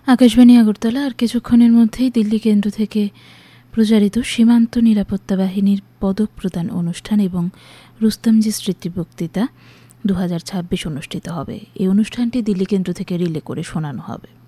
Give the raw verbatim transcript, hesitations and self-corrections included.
আকাশবাণী আগরতলা আর কিছুক্ষণের মধ্যেই দিল্লি কেন্দ্র থেকে প্রচারিত সীমান্ত নিরাপত্তা বাহিনীর পদক প্রদান অনুষ্ঠান এবং রুস্তমজি স্মৃতি বক্তৃতা দু হাজার ছাব্বিশ অনুষ্ঠিত হবে। এই অনুষ্ঠানটি দিল্লি কেন্দ্র থেকে রিলে করে শোনানো হবে।